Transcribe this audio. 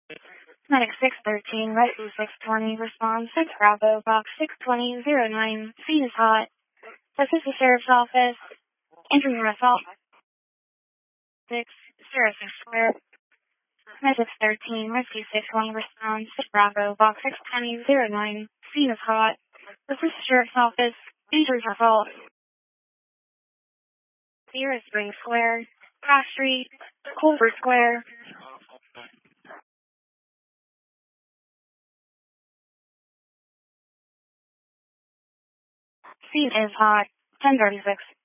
Medic 613, right through 620, response 6 Bravo, box 62009, scene is hot. This is the sheriff's office. Entering your assault. 606 Square. Medic 613, rescue 620, response 6 Bravo, box 62009, scene is hot. This is the sheriff's office. Entering your assault. Sierra Spring Square, Cross Street, Culver Square. Scene is hot. 1036.